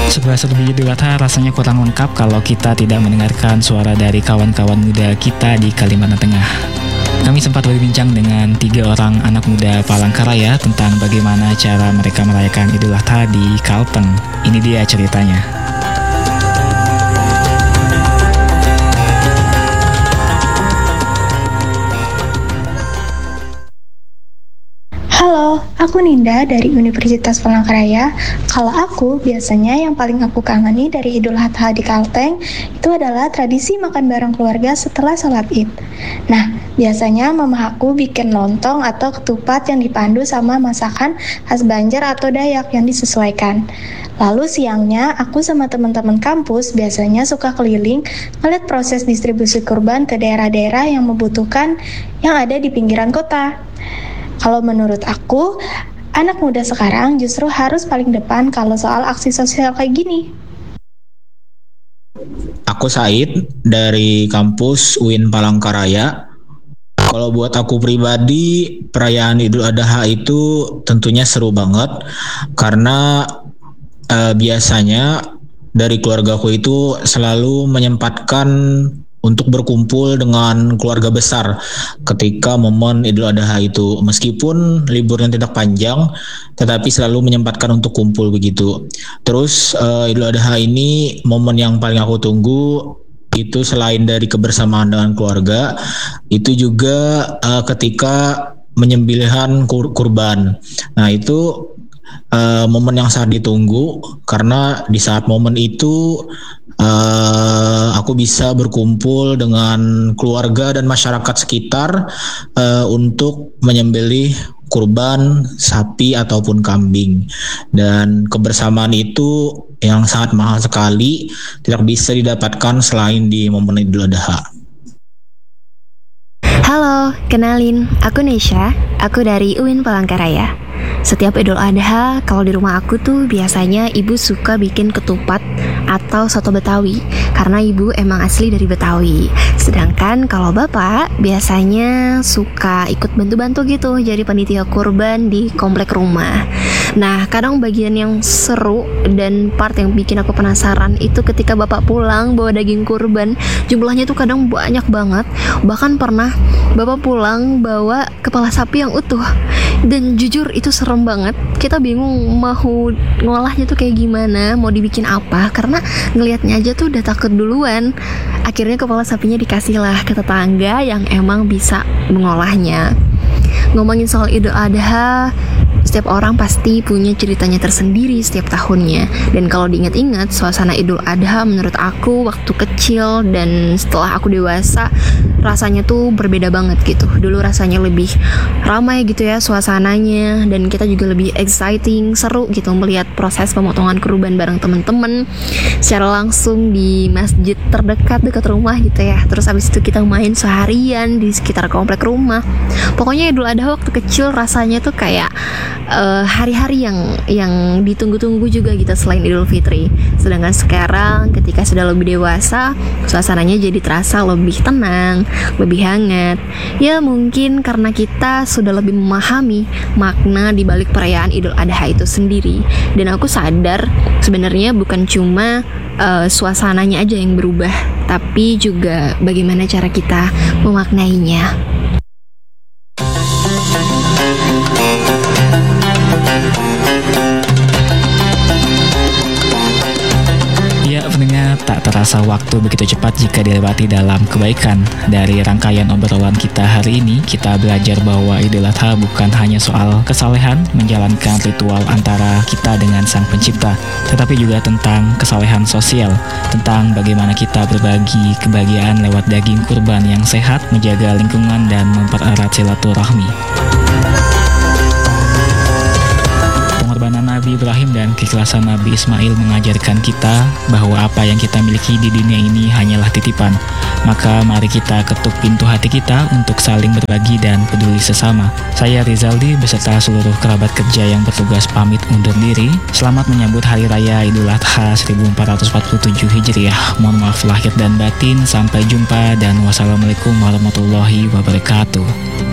Serba-serbi Idul Adha rasanya kurang lengkap kalau kita tidak mendengarkan suara dari kawan-kawan muda kita di Kalimantan Tengah. Kami sempat berbincang dengan 3 orang anak muda Palangkaraya tentang bagaimana cara mereka merayakan Idul Adha di Kalteng. Ini dia ceritanya. Halo, aku Ninda dari Universitas Palangkaraya. Kalau aku, biasanya yang paling aku kangeni dari Idul Adha di Kalteng itu adalah tradisi makan bareng keluarga setelah sholat Id. Nah, biasanya mama aku bikin lontong atau ketupat yang dipandu sama masakan khas Banjar atau Dayak yang disesuaikan. Lalu siangnya, aku sama teman-teman kampus biasanya suka keliling ngeliat proses distribusi kurban ke daerah-daerah yang membutuhkan yang ada di pinggiran kota. Kalau menurut aku, anak muda sekarang justru harus paling depan kalau soal aksi sosial kayak gini. Aku Said dari kampus UIN Palangkaraya. Kalau buat aku pribadi, perayaan Idul Adha itu tentunya seru banget karena biasanya dari keluargaku itu selalu menyempatkan untuk berkumpul dengan keluarga besar ketika momen Idul Adha itu. Meskipun liburnya tidak panjang, tetapi selalu menyempatkan untuk kumpul begitu. Terus Idul Adha ini momen yang paling aku tunggu itu selain dari kebersamaan dengan keluarga, itu juga ketika menyembelihan kurban. Nah itu momen yang sangat ditunggu karena di saat momen itu aku bisa berkumpul dengan keluarga dan masyarakat sekitar untuk menyembelih kurban sapi ataupun kambing, dan kebersamaan itu yang sangat mahal sekali, tidak bisa didapatkan selain di momen Idul Adha. Halo, kenalin, aku Nesha, aku dari UIN Palangkaraya. Setiap Idul Adha, kalau di rumah aku tuh biasanya ibu suka bikin ketupat atau soto Betawi, karena ibu emang asli dari Betawi. Sedangkan kalau bapak biasanya suka ikut bantu-bantu gitu, jadi panitia kurban di komplek rumah. Nah, kadang bagian yang seru dan part yang bikin aku penasaran itu ketika bapak pulang bawa daging kurban. Jumlahnya tuh kadang banyak banget. Bahkan pernah bapak pulang bawa kepala sapi yang utuh. Dan jujur itu serem banget. Kita bingung mau ngolahnya tuh kayak gimana, mau dibikin apa, karena ngelihatnya aja tuh udah takut duluan. Akhirnya kepala sapinya dikasih lah ke tetangga yang emang bisa mengolahnya. Ngomongin soal Idul Adha, setiap orang pasti punya ceritanya tersendiri setiap tahunnya. Dan kalau diingat-ingat, suasana Idul Adha menurut aku waktu kecil dan setelah aku dewasa rasanya tuh berbeda banget gitu. Dulu rasanya lebih ramai gitu ya suasananya, dan kita juga lebih exciting, seru gitu melihat proses pemotongan kurban bareng teman-teman secara langsung di masjid terdekat dekat rumah gitu ya. Terus abis itu kita main seharian di sekitar komplek rumah. Pokoknya Idul Adha waktu kecil rasanya tuh kayak hari-hari yang ditunggu-tunggu juga gitu selain Idul Fitri. Sedangkan sekarang ketika sudah lebih dewasa, suasananya jadi terasa lebih tenang, lebih hangat. Ya mungkin karena kita sudah lebih memahami makna di balik perayaan Idul Adha itu sendiri. Dan aku sadar sebenarnya bukan cuma suasananya aja yang berubah, tapi juga bagaimana cara kita memaknainya. Ya, pendengar, tak terasa waktu begitu cepat jika dilewati dalam kebaikan. Dari rangkaian obrolan kita hari ini, kita belajar bahwa Idul Adha bukan hanya soal kesalehan menjalankan ritual antara kita dengan Sang Pencipta, tetapi juga tentang kesalehan sosial, tentang bagaimana kita berbagi kebahagiaan lewat daging kurban yang sehat, menjaga lingkungan, dan mempererat silaturahmi. Pengorbanan Nabi Ibrahim dan keikhlasan Nabi Ismail mengajarkan kita bahwa apa yang kita miliki di dunia ini hanyalah titipan. Maka mari kita ketuk pintu hati kita untuk saling berbagi dan peduli sesama. Saya Rizaldi beserta seluruh kerabat kerja yang bertugas pamit undur diri. Selamat menyambut Hari Raya Idul Adha 1447 Hijriah. Mohon maaf lahir dan batin. Sampai jumpa dan wassalamualaikum warahmatullahi wabarakatuh.